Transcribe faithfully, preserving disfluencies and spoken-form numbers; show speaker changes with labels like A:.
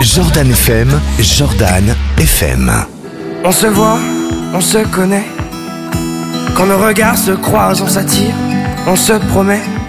A: Jordan F M, Jordan F M.
B: On se voit, on se connaît. Quand nos regards se croisent, on s'attire, on se promet